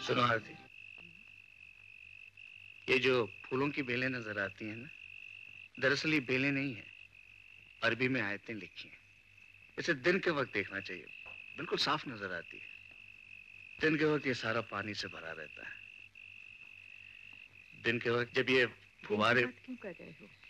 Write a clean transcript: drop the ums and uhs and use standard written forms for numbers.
सुनो आरती, ये जो फूलों की बेलें नजर आती हैं ना, दरअसल ये बेलें नहीं है, अरबी में आयतें लिखी हैं। इसे दिन के वक्त देखना चाहिए, बिल्कुल साफ नजर आती है। दिन के वक्त ये सारा पानी से भरा रहता है। दिन के वक्त जब ये फुहारे क्यों कर रहे हो?